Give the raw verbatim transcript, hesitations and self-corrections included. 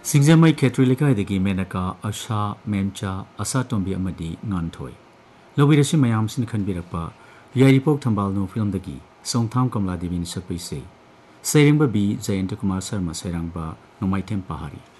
सिंगजमई खेत्रिलिकाइदगी मेनका आशा मेमचा आशा तोंबी अमदी nganthoi लबिरसि मयाम सिन खनबिरकपा यारिपोक थंबालनु फिल्मदगी सोंगथाम कमला देवी नि सकपैसे सैरेंबा B Jayant Kumar Sharma सैरांबा नोमाइथेम पहाड़ी।